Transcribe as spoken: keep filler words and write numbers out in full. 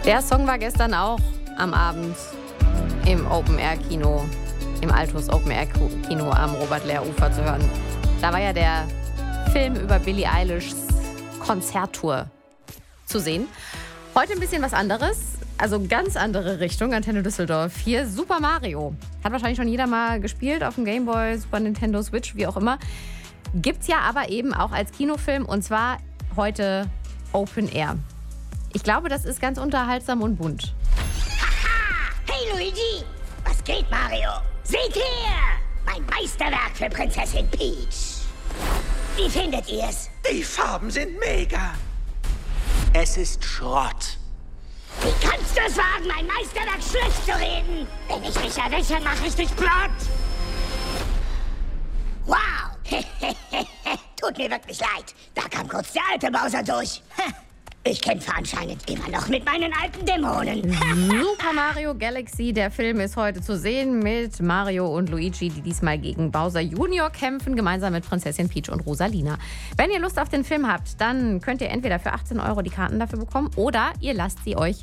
Der Song war gestern auch am Abend im Open-Air-Kino, im Altus Open-Air-Kino am Robert-Lehr-Ufer zu hören. Da war ja der Film über Billie Eilishs Konzerttour zu sehen. Heute ein bisschen was anderes, also ganz andere Richtung, Antenne Düsseldorf. Hier Super Mario. Hat wahrscheinlich schon jeder mal gespielt auf dem Gameboy, Super Nintendo, Switch, wie auch immer. Gibt's ja aber eben auch als Kinofilm und zwar heute Open Air. Ich glaube, das ist ganz unterhaltsam und bunt. Haha! Hey Luigi! Was geht, Mario? Seht her! Mein Meisterwerk für Prinzessin Peach. Wie findet ihr's? Die Farben sind mega. Es ist Schrott. Wie kannst du es wagen, mein Meisterwerk schlecht zu reden? Wenn ich mich erwische, mache ich dich platt. Wow! Tut mir wirklich leid. Da kam kurz der alte Bowser durch. Ich kämpfe anscheinend immer noch mit meinen alten Dämonen. Super Mario Galaxy, der Film ist heute zu sehen mit Mario und Luigi, die diesmal gegen Bowser Junior kämpfen, gemeinsam mit Prinzessin Peach und Rosalina. Wenn ihr Lust auf den Film habt, dann könnt ihr entweder für achtzehn Euro die Karten dafür bekommen oder ihr lasst sie euch